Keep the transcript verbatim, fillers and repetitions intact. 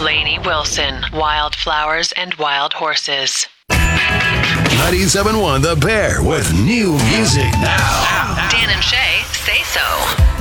Lainey Wilson, Wildflowers and Wild Horses. ninety-seven point one The Bear with new music now. Dan and Shay say so.